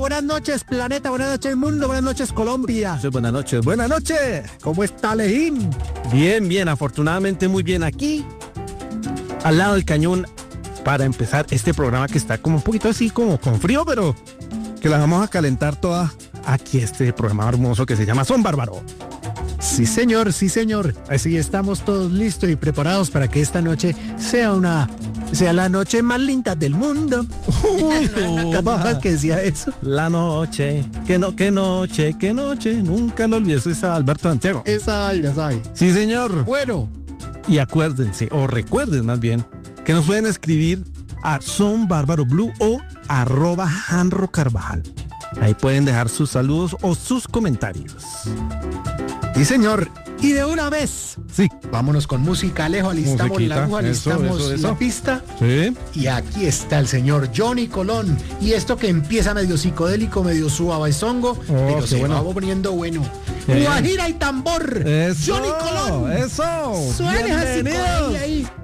Buenas noches, planeta, buenas noches, mundo, buenas noches, Colombia. Sí, buenas noches, buenas noches. ¿Cómo está, Lejín? Bien, bien, afortunadamente muy bien aquí, al lado del cañón, para empezar este programa que está como un poquito así, como con frío, pero que la vamos a calentar toda aquí, este programa hermoso que se llama Son Bárbaro. Sí, señor, sí, señor. Así estamos todos listos y preparados para que esta noche sea la noche más linda del mundo. Que decía eso. La noche, que noche, nunca lo olvides, es a Alberto Santiago. Esa. Sí, señor. Bueno. Y acuérdense, o recuerden más bien, que nos pueden escribir a Son Bárbaro Blue o @Janro Carvajal. Ahí pueden dejar sus saludos o sus comentarios. Sí, señor. Y de una vez, sí, vámonos con música. Alejo, alistamos musiquita, la aguja, alistamos eso. la pista. Sí. Y aquí está el señor Johnny Colón. Y esto que empieza medio psicodélico, medio suavizongo, pero se va poniendo bueno. Guajira y tambor. Eso, Johnny Colón. Eso. Suene así, ahí.